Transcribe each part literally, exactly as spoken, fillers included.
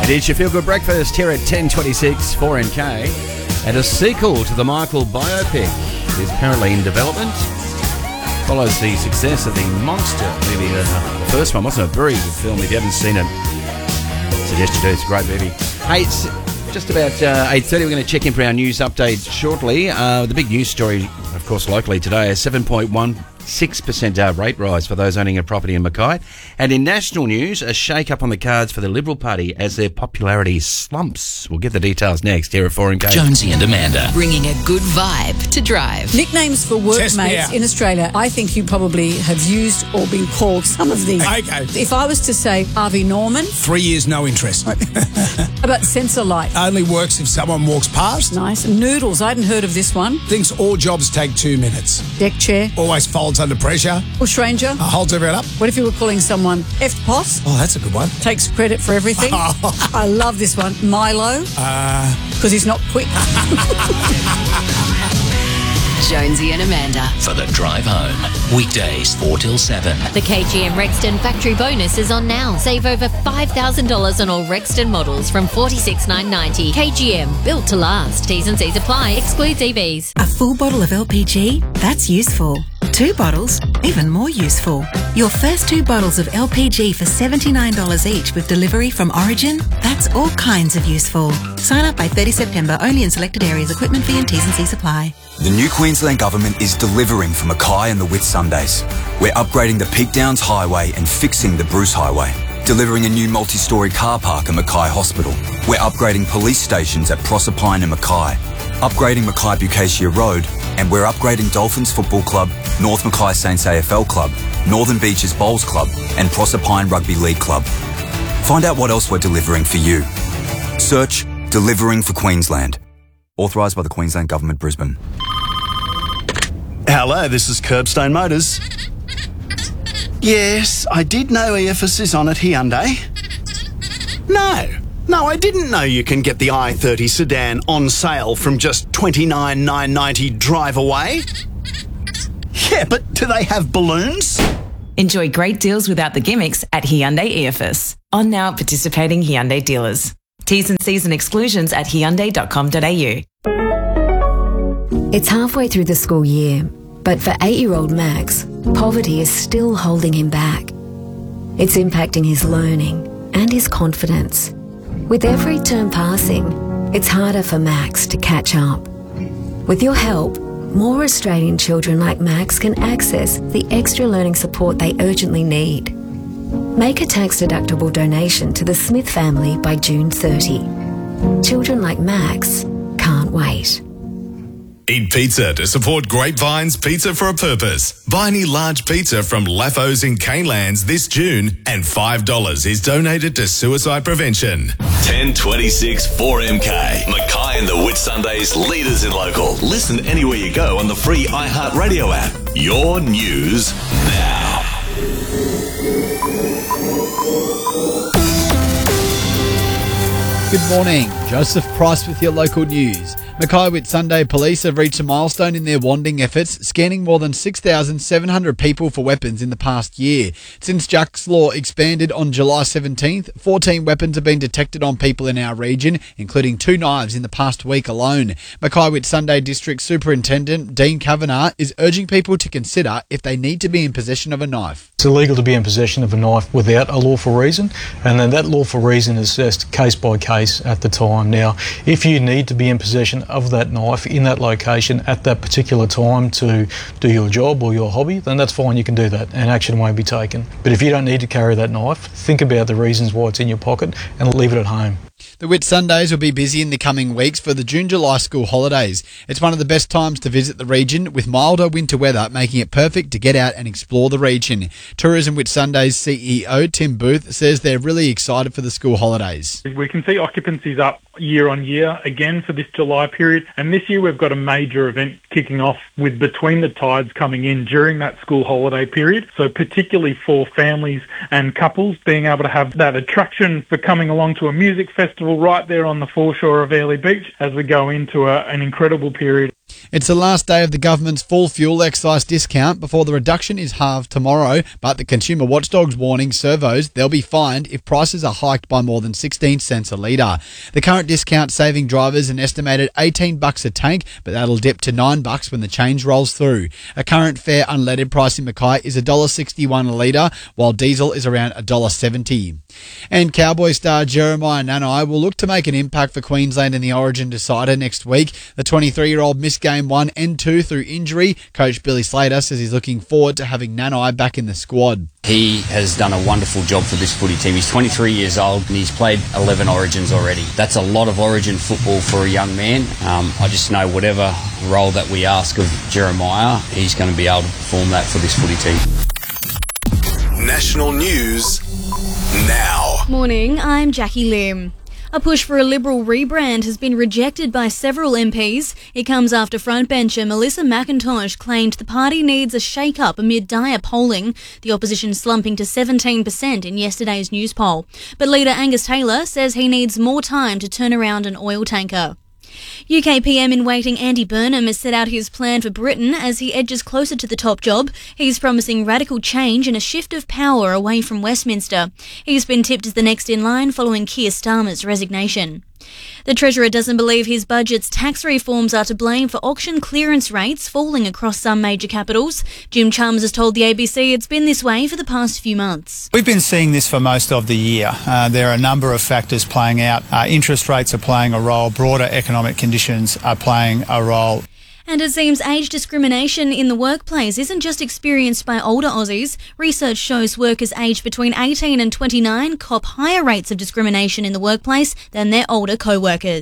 It is your Feel Good Breakfast here at ten twenty-six four N K. And a sequel to the Michael biopic is apparently in development. Follows the success of the Monster movie. Uh, the first one wasn't a very good film. If you haven't seen it, I suggest you do. It's a great movie. Hey, it's just about uh, eight thirty. We're going to check in for our news update shortly. Uh, the big news story, of course, locally today, a seven point one six percent uh, rate rise for those owning a property in Mackay. And in national news, a shake-up on the cards for the Liberal Party as their popularity slumps. We'll get the details next here at four N K. Jonesy and Amanda. Bringing a good vibe to drive. Nicknames for workmates in Australia. I think you probably have used or been called some of these. Okay. If I was to say Harvey Norman. Three years, no interest. How about Sensor Light? Only works if someone walks past. Nice. Noodles. I hadn't heard of this one. Thinks all jobs take two minutes. Deck chair. Always folds under pressure. Bushranger. Uh, holds everyone up. What if you were calling someone F-P-O-S? Oh, that's a good one. Takes credit for everything. I love this one. Milo. Uh... Because he's not quick. Jonesy and Amanda. For the drive home. Weekdays four till seven. The K G M Rexton Factory Bonus is on now. Save over five thousand dollars on all Rexton models from forty-six thousand nine hundred ninety dollars. K G M, built to last. T's and C's apply. Excludes E Vs. A full bottle of L P G? That's useful. Two bottles? Even more useful. Your first two bottles of L P G for seventy-nine dollars each with delivery from Origin? That's all kinds of useful. Sign up by thirtieth September only in selected areas. Equipment fee and T's and C's apply. The new Queensland Government is delivering for Mackay and the Whitsundays. We're upgrading the Peak Downs Highway and fixing the Bruce Highway. Delivering a new multi-storey car park at Mackay Hospital. We're upgrading police stations at Proserpine and Mackay. Upgrading Mackay Bucacia Road. And we're upgrading Dolphins Football Club, North Mackay Saints A F L Club, Northern Beaches Bowls Club and Proserpine Rugby League Club. Find out what else we're delivering for you. Search Delivering for Queensland. Authorised by the Queensland Government, Brisbane. Hello, this is Curbstone Motors. Yes, I did know E F S is on at Hyundai. No, no, I didn't know you can get the i thirty sedan on sale from just twenty-nine thousand nine hundred ninety dollars drive away. Yeah, but do they have balloons? Enjoy great deals without the gimmicks at Hyundai E F S. On now at participating Hyundai dealers. T's and C's and exclusions at hyundai dot com dot a u. It's halfway through the school year, but for eight-year-old Max, poverty is still holding him back. It's impacting his learning and his confidence. With every term passing, it's harder for Max to catch up. With your help, more Australian children like Max can access the extra learning support they urgently need. Make a tax-deductible donation to the Smith family by June thirtieth. Children like Max can't wait. Eat pizza to support Grapevine's Pizza for a Purpose. Buy any large pizza from Laffos in Canelands this June and five dollars is donated to suicide prevention. ten twenty-six four M K. Mackay and the Whitsundays, leaders in local. Listen anywhere you go on the free iHeartRadio app. Your news now. Good morning, Joseph Price with your local news. Mackay Whitsunday Police have reached a milestone in their wanding efforts, scanning more than six thousand seven hundred people for weapons in the past year. Since Jack's Law expanded on July seventeenth, fourteen weapons have been detected on people in our region, including two knives in the past week alone. Mackay Whitsunday District Superintendent Dean Kavanagh is urging people to consider if they need to be in possession of a knife. It's illegal to be in possession of a knife without a lawful reason, and then that lawful reason is assessed case by case at the time. Now, if you need to be in possession of that knife in that location at that particular time to do your job or your hobby, then that's fine, you can do that and action won't be taken. But if you don't need to carry that knife, think about the reasons why it's in your pocket and leave it at home. The Whitsundays will be busy in the coming weeks for the June-July school holidays. It's one of the best times to visit the region, with milder winter weather making it perfect to get out and explore the region. Tourism Whitsundays C E O Tim Booth says they're really excited for the school holidays. We can see occupancies up year on year again for this July period, and this year we've got a major event kicking off with Between the Tides coming in during that school holiday period. So particularly for families and couples, being able to have that attraction for coming along to a music festival right there on the foreshore of Airlie Beach as we go into a, an incredible period. It's the last day of the government's full fuel excise discount before the reduction is halved tomorrow, but the Consumer Watchdog's warning servos they'll be fined if prices are hiked by more than sixteen cents a litre. The current discount saving drivers an estimated eighteen bucks a tank, but that'll dip to nine bucks when the change rolls through. A current fair unleaded price in Mackay is one dollar sixty-one a litre, while diesel is around one dollar seventy. And Cowboy star Jeremiah Nanai will look to make an impact for Queensland in the Origin decider next week. The twenty-three-year-old missed game one and two through injury. Coach Billy Slater says he's looking forward to having Nanai back in the squad. He has done a wonderful job for this footy team. He's twenty-three years old and he's played eleven Origins already. That's a lot of Origin football for a young man. Um, I just know whatever role that we ask of Jeremiah, he's going to be able to perform that for this footy team. National news now. Morning, I'm Jackie Lim. A push for a Liberal rebrand has been rejected by several M Ps. It comes after frontbencher Melissa McIntosh claimed the party needs a shake-up amid dire polling, the opposition slumping to seventeen percent in yesterday's news poll. But leader Angus Taylor says he needs more time to turn around an oil tanker. U K P M in waiting Andy Burnham has set out his plan for Britain as he edges closer to the top job. He's promising radical change and a shift of power away from Westminster. He's been tipped as the next in line following Keir Starmer's resignation. The Treasurer doesn't believe his budget's tax reforms are to blame for auction clearance rates falling across some major capitals. Jim Chalmers has told the A B C it's been this way for the past few months. We've been seeing this for most of the year. Uh, there are a number of factors playing out. Uh, interest rates are playing a role. Broader economic conditions are playing a role. And it seems age discrimination in the workplace isn't just experienced by older Aussies. Research shows workers aged between eighteen and twenty-nine cop higher rates of discrimination in the workplace than their older co-workers.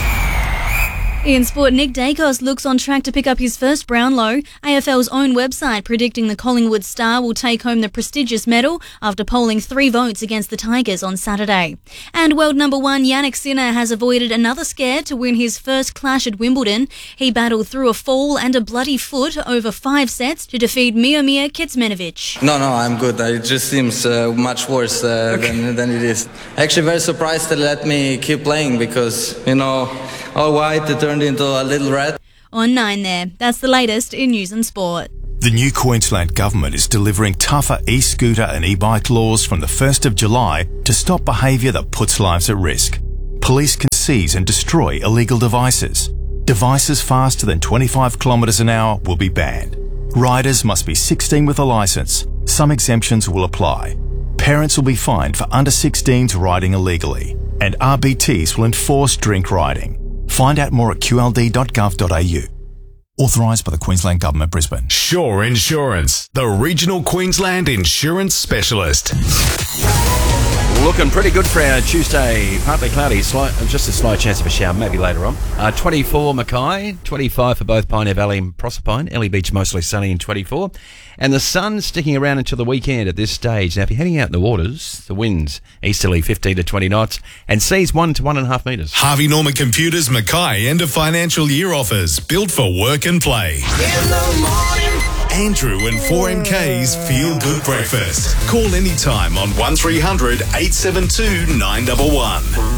In sport, Nick Dacos looks on track to pick up his first Brownlow. A F L's own website predicting the Collingwood star will take home the prestigious medal after polling three votes against the Tigers on Saturday. And world number one Jannik Sinner has avoided another scare to win his first clash at Wimbledon. He battled through a fall and a bloody foot over five sets to defeat Miomir Kecmanovic. No, no, I'm good. It just seems uh, much worse uh, okay. than, than it is. Actually, very surprised they let me keep playing because, you know, all white, it turned into a little red. On nine there. That's the latest in news and sport. The new Queensland government is delivering tougher e-scooter and e-bike laws from the first of July to stop behaviour that puts lives at risk. Police can seize and destroy illegal devices. Devices faster than twenty-five kilometres an hour will be banned. Riders must be sixteen with a licence. Some exemptions will apply. Parents will be fined for under sixteens riding illegally. And R B Ts will enforce drink riding. Find out more at q l d dot gov dot a u. Authorised by the Queensland Government, Brisbane. Shore Insurance, the regional Queensland insurance specialist. Looking pretty good for our Tuesday. Partly cloudy, slight, just a slight chance of a shower, maybe later on. Uh, twenty-four Mackay, twenty-five for both Pioneer Valley and Proserpine. Ellie Beach mostly sunny in twenty-four. And the sun sticking around until the weekend at this stage. Now, if you're heading out in the waters, the winds easterly fifteen to twenty knots and seas one to one and a half metres. Harvey Norman Computers Mackay end of financial year offers built for work and play. In the morning. Andrew and four M K's Feel Good Breakfast. Call anytime on one three hundred eight seven two nine one one.